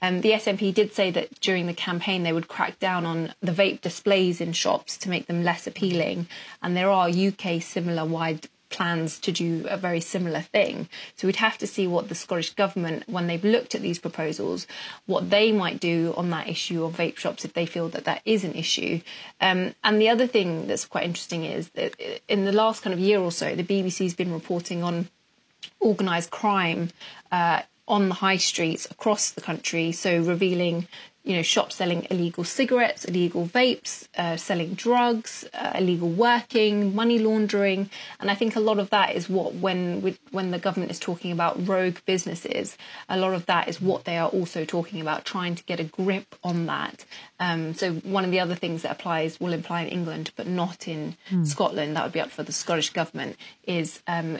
The SNP did say that during the campaign they would crack down on the vape displays in shops to make them less appealing. And there are UK similar wide plans to do a very similar thing. So we'd have to see what the Scottish Government, when they've looked at these proposals, what they might do on that issue of vape shops if they feel that that is an issue. And the other thing that's quite interesting is that in the last kind of year or so, the BBC's been reporting on organised crime on the high streets across the country, so revealing shops selling illegal cigarettes, illegal vapes, selling drugs, illegal working, money laundering. And I think a lot of that is what, when the government is talking about rogue businesses, a lot of that is what they are also talking about, trying to get a grip on that. So one of the other things that will apply in England, but not in Scotland, that would be up for the Scottish Government, is,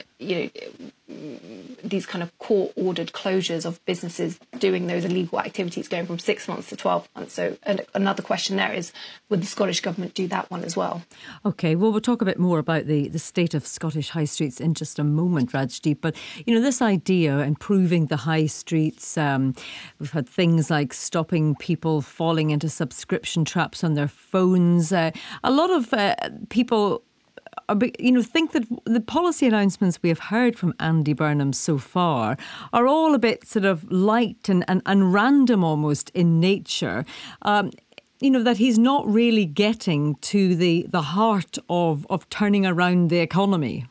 these kind of court-ordered closures of businesses doing those illegal activities going from 6 months to 12 months. So another question there is, would the Scottish Government do that one as well? OK, well, we'll talk a bit more about the state of Scottish high streets in just a moment, Rajdeep. But, this idea, improving the high streets, we've had things like stopping people falling into subscription traps on their phones. A lot of people think that the policy announcements we have heard from Andy Burnham so far are all a bit sort of light and random almost in nature. That he's not really getting to the heart of turning around the economy.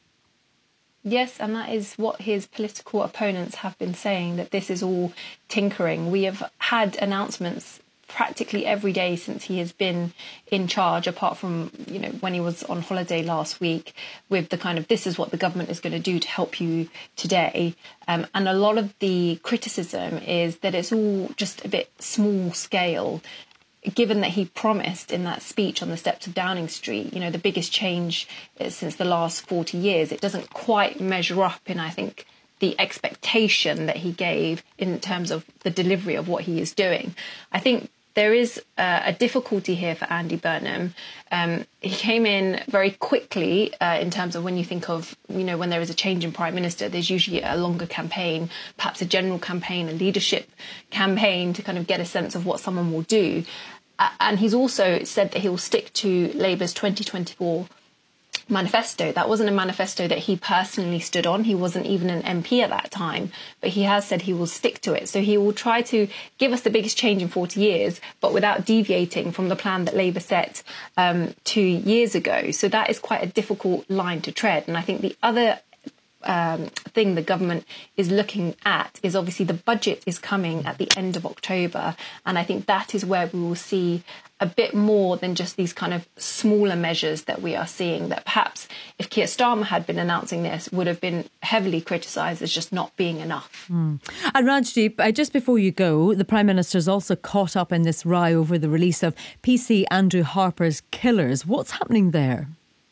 Yes, and that is what his political opponents have been saying, that this is all tinkering. We have had announcements practically every day since he has been in charge, apart from, when he was on holiday last week, with the kind of, this is what the government is going to do to help you today. And a lot of the criticism is that it's all just a bit small scale, given that he promised in that speech on the steps of Downing Street, the biggest change since the last 40 years. It doesn't quite measure up in, I think, the expectation that he gave in terms of the delivery of what he is doing. I think there is a difficulty here for Andy Burnham. He came in very quickly in terms of when you think of, when there is a change in Prime Minister, there's usually a longer campaign, perhaps a general campaign, a leadership campaign to kind of get a sense of what someone will do. And he's also said that he will stick to Labour's 2024 manifesto. That wasn't a manifesto that he personally stood on. He wasn't even an MP at that time, but he has said he will stick to it. So he will try to give us the biggest change in 40 years, but without deviating from the plan that Labour set 2 years ago. So that is quite a difficult line to tread. And I think the other thing the government is looking at is obviously the budget is coming at the end of October. And I think that is where we will see a bit more than just these kind of smaller measures that we are seeing, that perhaps if Keir Starmer had been announcing this would have been heavily criticised as just not being enough. And Rajdeep, just before you go, the Prime Minister's also caught up in this row over the release of PC Andrew Harper's Killers. What's happening there?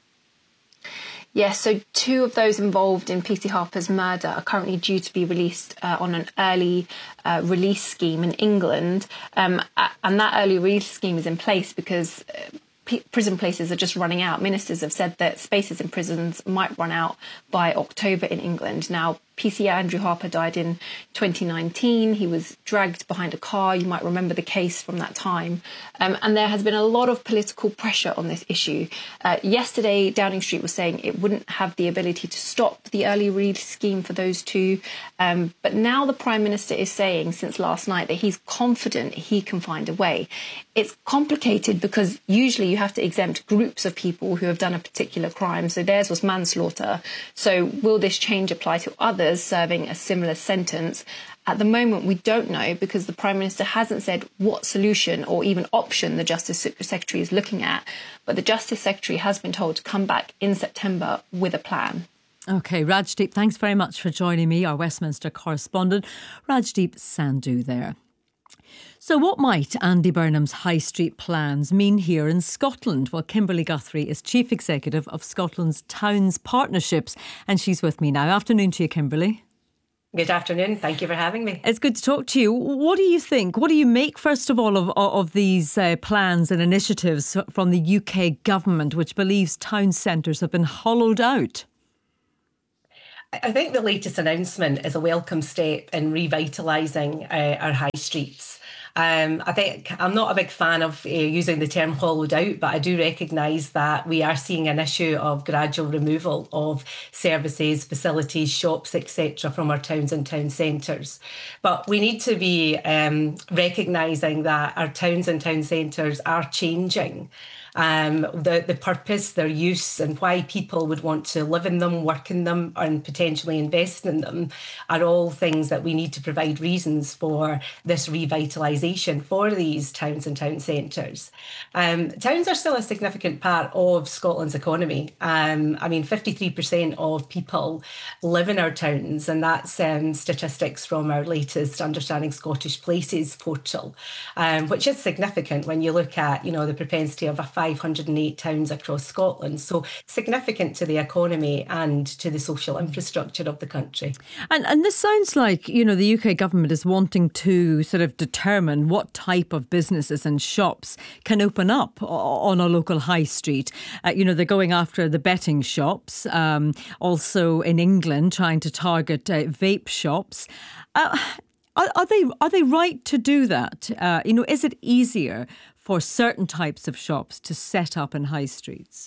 Yes, so 2 of those involved in PC Harper's murder are currently due to be released on an early release scheme in England. And that early release scheme is in place because prison places are just running out. Ministers have said that spaces in prisons might run out by October in England. Now, PC Andrew Harper died in 2019. He was dragged behind a car. You might remember the case from that time. And there has been a lot of political pressure on this issue. Yesterday, Downing Street was saying it wouldn't have the ability to stop the early release scheme for those 2. But now the Prime Minister is saying since last night that he's confident he can find a way. It's complicated because usually you have to exempt groups of people who have done a particular crime. So theirs was manslaughter. So will this change apply to others serving a similar sentence? At the moment, we don't know because the Prime Minister hasn't said what solution or even option the Justice Secretary is looking at. But the Justice Secretary has been told to come back in September with a plan. OK, Rajdeep, thanks very much for joining me, our Westminster correspondent, Rajdeep Sandhu there. So what might Andy Burnham's high street plans mean here in Scotland? Well, Kimberly Guthrie is Chief Executive of Scotland's Towns Partnerships, and she's with me now. Afternoon to you, Kimberly. Good afternoon. Thank you for having me. It's good to talk to you. What do you think? What do you make, first of all, of these plans and initiatives from the UK government, which believes town centres have been hollowed out? I think the latest announcement is a welcome step in revitalising our high streets. I think I'm not a big fan of using the term hollowed out, but I do recognise that we are seeing an issue of gradual removal of services, facilities, shops, etc. from our towns and town centres. But we need to be recognising that our towns and town centres are changing. The purpose, their use, and why people would want to live in them, work in them, and potentially invest in them are all things that we need to provide reasons for this revitalisation for these towns and town centres. Towns are still a significant part of Scotland's economy. 53% of people live in our towns, and that's statistics from our latest Understanding Scottish Places portal, which is significant when you look at, the propensity of 508 towns across Scotland. So significant to the economy and to the social infrastructure of the country. And this sounds like, the UK government is wanting to sort of determine what type of businesses and shops can open up on a local high street. They're going after the betting shops, also in England trying to target vape shops. Are they right to do that? Is it easier for certain types of shops to set up in high streets?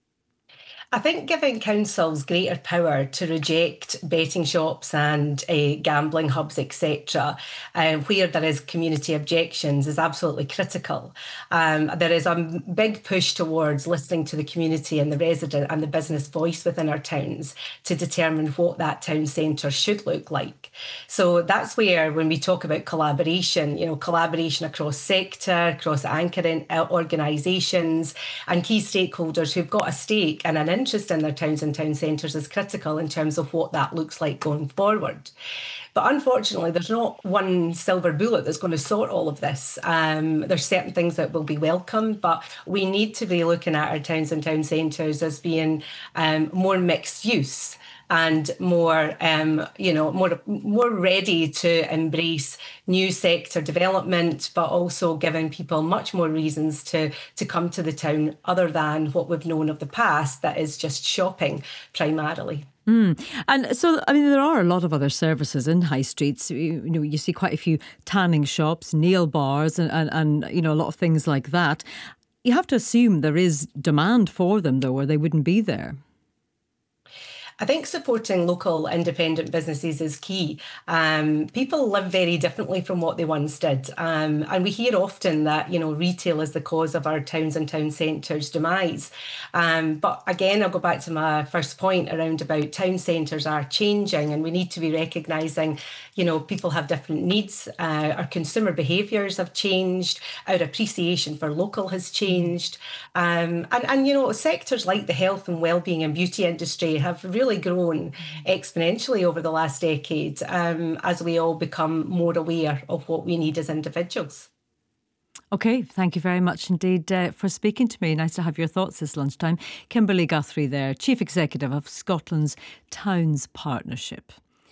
I think giving councils greater power to reject betting shops and gambling hubs, etc., where there is community objections is absolutely critical. There is a big push towards listening to the community and the resident and the business voice within our towns to determine what that town centre should look like. So that's where, when we talk about collaboration across sector, across anchoring organisations and key stakeholders who've got a stake and an interest in their towns and town centres is critical in terms of what that looks like going forward. But unfortunately, there's not one silver bullet that's going to sort all of this. There's certain things that will be welcome, but we need to be looking at our towns and town centres as being more mixed use and more ready to embrace new sector development, but also giving people much more reasons to come to the town other than what we've known of the past, that is just shopping primarily. And so, there are a lot of other services in high streets. You see quite a few tanning shops, nail bars and a lot of things like that. You have to assume there is demand for them, though, or they wouldn't be there. I think supporting local independent businesses is key. People live very differently from what they once did. And we hear often that, retail is the cause of our towns and town centres' demise. But again, I'll go back to my first point around about town centres are changing, and we need to be recognising, people have different needs. Our consumer behaviours have changed. Our appreciation for local has changed. And sectors like the health and wellbeing and beauty industry have really grown exponentially over the last decade as we all become more aware of what we need as individuals. OK, thank you very much indeed for speaking to me. Nice to have your thoughts this lunchtime. Kimberly Guthrie there, Chief Executive of Scotland's Towns Partnership.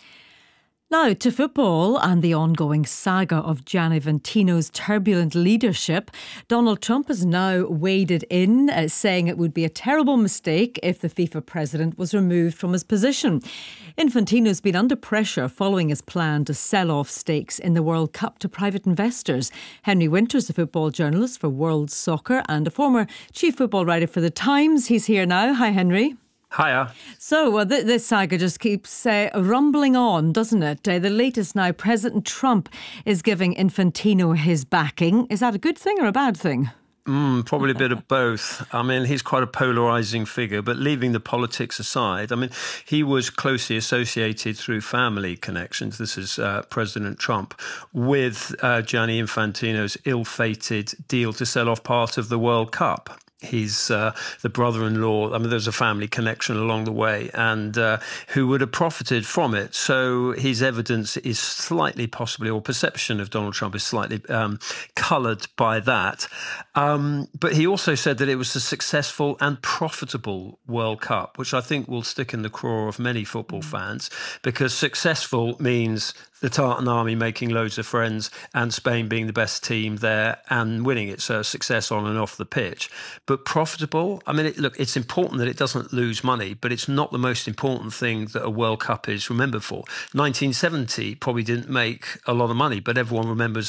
Now to football and the ongoing saga of Gianni Infantino's turbulent leadership. Donald Trump has now waded in, saying it would be a terrible mistake if the FIFA president was removed from his position. Infantino's been under pressure following his plan to sell off stakes in the World Cup to private investors. Henry Winters, a football journalist for World Soccer and a former chief football writer for The Times. He's here now. Hi, Henry. Hiya. So this saga just keeps rumbling on, doesn't it? The latest now, President Trump is giving Infantino his backing. Is that a good thing or a bad thing? Probably a bit of both. He's quite a polarising figure, but leaving the politics aside, he was closely associated through family connections. This is President Trump with Gianni Infantino's ill-fated deal to sell off part of the World Cup. He's the brother-in-law. There's a family connection along the way, and who would have profited from it. So his evidence is slightly possibly, or perception of Donald Trump is slightly coloured by that. But he also said that it was a successful and profitable World Cup, which I think will stick in the craw of many football fans, because successful means the Tartan Army making loads of friends and Spain being the best team there and winning. It's a success on and off the pitch. But profitable, I mean, look, it's important that it doesn't lose money, but it's not the most important thing that a World Cup is remembered for. 1970 probably didn't make a lot of money, but everyone remembers